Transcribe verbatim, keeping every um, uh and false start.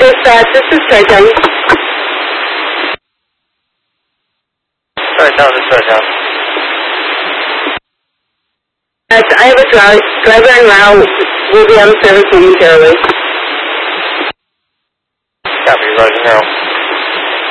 Dispatch, this is Tri-Town. Tri-Town, this is Tri-Town. I have a driver, driver en route. Will be on service momentarily. Copy, Roger, now.